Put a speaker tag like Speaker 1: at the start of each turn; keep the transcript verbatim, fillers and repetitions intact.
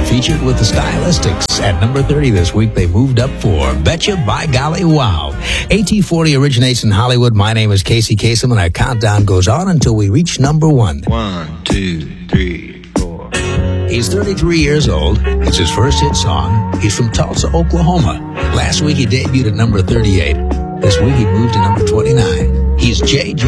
Speaker 1: featured with the Stylistics. At number thirty this week, they moved up four. Betcha by Golly Wow. A T forty originates in Hollywood. My name is Casey Kasem, and our countdown goes on until we reach number one.
Speaker 2: One, two, three, four.
Speaker 1: He's thirty-three years old. It's his first hit song. He's from Tulsa, Oklahoma. Last week he debuted at number thirty-eight. This week he moved to number twenty-nine. He's J J